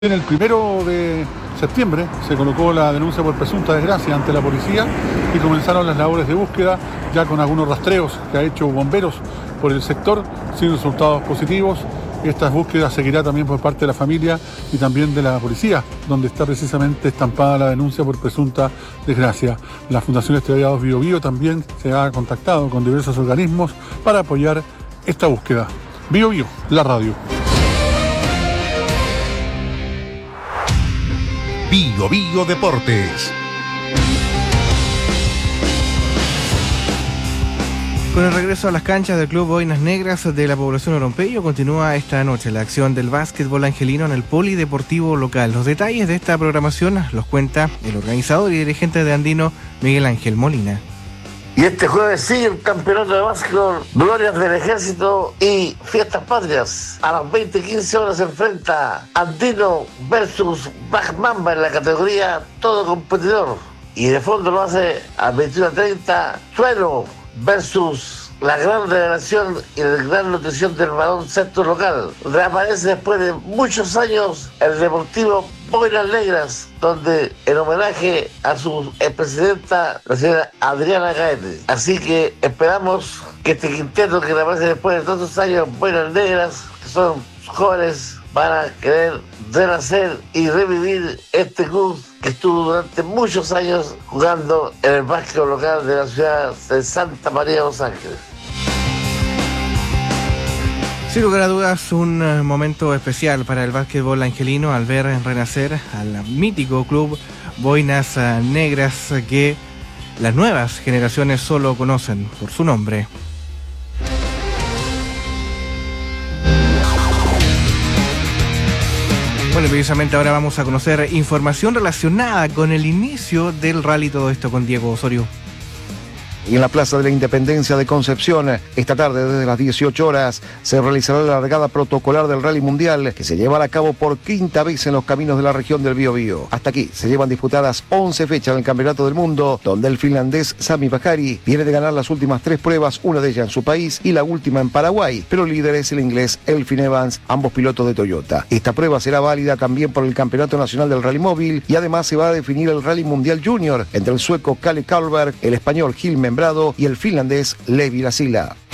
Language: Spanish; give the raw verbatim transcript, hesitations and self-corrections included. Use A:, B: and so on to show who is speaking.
A: En el primero de septiembre se colocó la denuncia por presunta desgracia ante la policía y comenzaron las labores de búsqueda, ya con algunos rastreos que ha hecho bomberos por el sector, sin resultados positivos. Estas búsquedas seguirá también por parte de la familia y también de la policía, donde está precisamente estampada la denuncia por presunta desgracia. La Fundación Estrellados Bio Bio también se ha contactado con diversos organismos para apoyar esta búsqueda. Bio Bio, la radio.
B: Bio Bio Deportes.
C: Con el regreso a las canchas del Club Boinas Negras de la población Orompeyo, continúa esta noche la acción del básquetbol angelino en el polideportivo local. Los detalles de esta programación los cuenta el organizador y dirigente de Andino, Miguel Ángel Molina.
D: Y este jueves sigue el campeonato de básquetbol, Glorias del Ejército y Fiestas Patrias. A las veinte quince horas se enfrenta Andino versus Baja Mamba en la categoría todo competidor. Y de fondo lo hace a veintiuno treinta Trueno versus la gran revelación y la gran nutrición del balón centro local. Reaparece después de muchos años el Deportivo Boinas Negras, donde en homenaje a su expresidenta, la señora Adriana Gaete. Así que esperamos que este quinteto que reaparece después de todos estos años, Boinas Negras, que son jóvenes, van a querer renacer y revivir este club que estuvo durante muchos años jugando en el básquet local de la ciudad de Santa María de Los Ángeles.
C: Sin lugar a dudas, un momento especial para el básquetbol angelino al ver renacer al mítico club Boinas Negras que las nuevas generaciones solo conocen por su nombre. Bueno, precisamente ahora vamos a conocer información relacionada con el inicio del rally. Todo esto con Diego Osorio.
E: Y en la Plaza de la Independencia de Concepción, esta tarde desde las dieciocho horas, se realizará la largada protocolar del Rally Mundial, que se llevará a cabo por quinta vez en los caminos de la región del Biobío. Hasta aquí se llevan disputadas once fechas del Campeonato del Mundo, donde el finlandés Sami Bakari viene de ganar las últimas tres pruebas, una de ellas en su país y la última en Paraguay, pero líder es el inglés Elfyn Evans, ambos pilotos de Toyota. Esta prueba será válida también por el Campeonato Nacional del Rally Móvil y además se va a definir el Rally Mundial Junior entre el sueco Kalle Karlberg, el español Gil Membrado y el finlandés Levi Lasila.